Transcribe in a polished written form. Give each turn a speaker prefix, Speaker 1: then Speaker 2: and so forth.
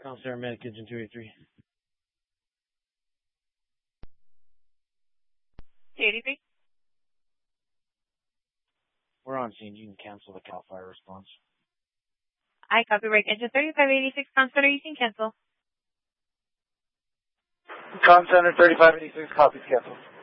Speaker 1: Counselor Medic Kitchen 283.
Speaker 2: 283.
Speaker 1: We're on scene. You can cancel the CAL FIRE response.
Speaker 2: I copy break engine 3586. Counselor, you can cancel.
Speaker 3: Com Center 3586, copies cancel.